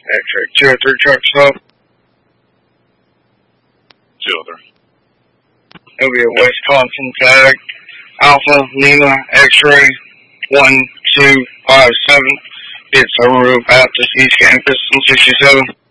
X-ray 203 truck stop. 203. It'll be a Wisconsin tag. Alpha Lima X-ray 1257. It's a Baptist East Campus on 67.